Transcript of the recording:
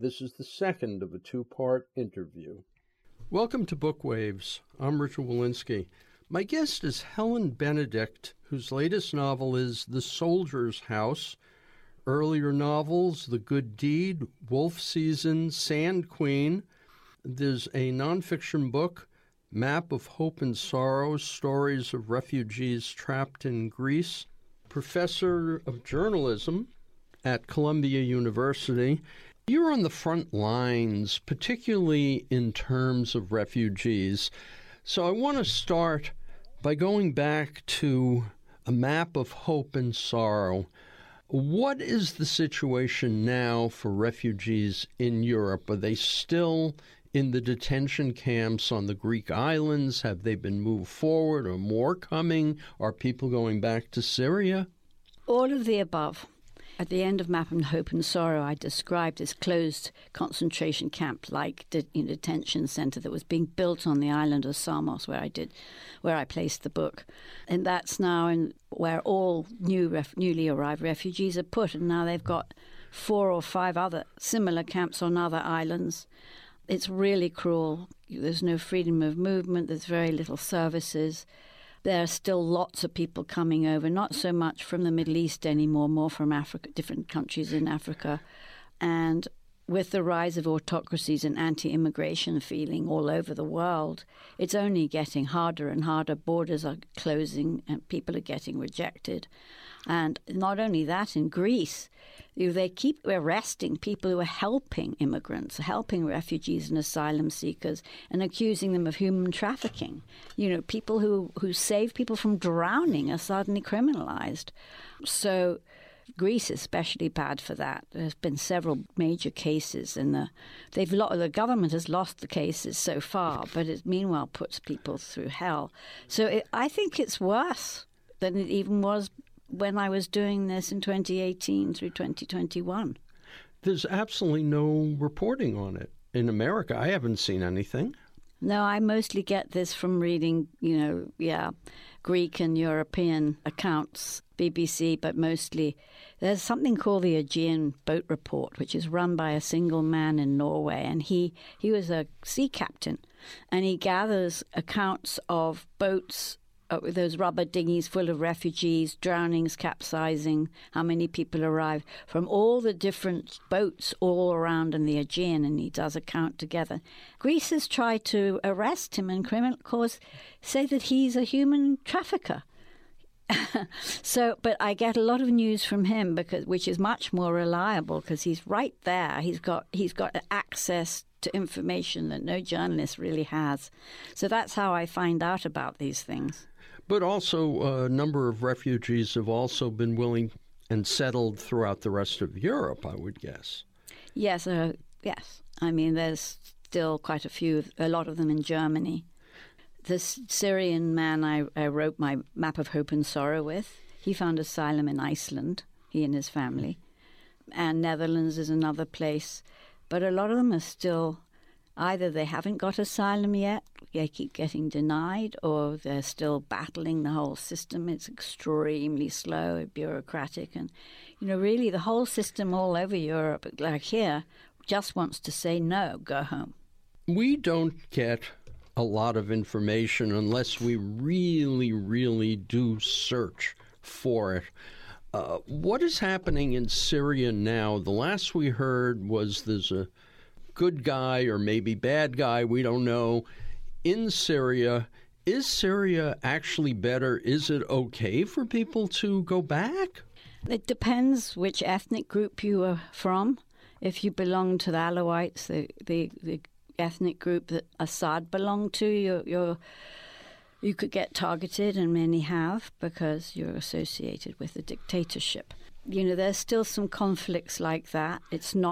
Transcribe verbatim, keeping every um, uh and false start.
This is the second of a two-part interview. Welcome to Bookwaves. I'm Richard Wolinsky. My guest is Helen Benedict, whose latest novel is The Soldier's House. Earlier novels, The Good Deed, Wolf Season, Sand Queen. There's a nonfiction book, Map of Hope and Sorrow, Stories of Refugees Trapped in Greece. Professor of Journalism at Columbia University. You're on the front lines, particularly in terms of refugees. So I want to start by going back to A Map of Hope and Sorrow. What is the situation now for refugees in Europe? Are they still in the detention camps on the Greek islands? Have they been moved forward? Are more coming? Are people going back to Syria? All of the above. At the end of Map of Hope and Sorrow, I described this closed concentration camp-like de- detention center that was being built on the island of Samos, where I did, where I placed the book, and that's now in, where all new ref- newly arrived refugees are put. And now they've got four or five other similar camps on other islands. It's really cruel. There's no freedom of movement. There's very little services. There are still lots of people coming over, not so much from the Middle East anymore, more from Africa, different countries in Africa. And with the rise of autocracies and anti-immigration feeling all over the world, it's only getting harder and harder. Borders are closing and people are getting rejected. And not only that, in Greece, they keep arresting people who are helping immigrants, helping refugees and asylum seekers, and accusing them of human trafficking. You know, people who, who save people from drowning are suddenly criminalized. So Greece is especially bad for that. There's been several major cases, and the they've lo- the government has lost the cases so far, but it meanwhile puts people through hell. So it, I think it's worse than it even was when I was doing this in twenty eighteen through twenty twenty-one. There's absolutely no reporting on it in America. I haven't seen anything. No, I mostly get this from reading, you know, yeah, Greek and European accounts, B B C, but mostly there's something called the Aegean Boat Report, which is run by a single man in Norway, and he, he was a sea captain, and he gathers accounts of boats with those rubber dinghies full of refugees, drownings, capsizing, how many people arrive from all the different boats all around in the Aegean, and he does a count together. Greece has tried to arrest him and criminal cause, say that he's a human trafficker. So, but I get a lot of news from him because, which is much more reliable because he's right there. He's got he's got access to information that no journalist really has. So that's how I find out about these things. But also a number of refugees have also been willing and settled throughout the rest of Europe, I would guess. Yes, uh, yes. I mean, there's still quite a few, a lot of them in Germany. This Syrian man I, I wrote my Map of Hope and Sorrow with, he found asylum in Iceland, he and his family. And Netherlands is another place. But a lot of them are still, either they haven't got asylum yet, they keep getting denied, or they're still battling the whole system. It's extremely slow, bureaucratic. And, you know, really the whole system all over Europe, like here, just wants to say, no, go home. We don't get a lot of information unless we really, really do search for it. Uh, what is happening in Syria now? The last we heard was there's a good guy or maybe bad guy, we don't know, in Syria. Is Syria actually better? Is it okay for people to go back? It depends which ethnic group you are from. If you belong to the Alawites, the, the, the ethnic group that Assad belonged to, you're, you're you could get targeted, and many have, because you're associated with the dictatorship. You know, there's still some conflicts like that. It's not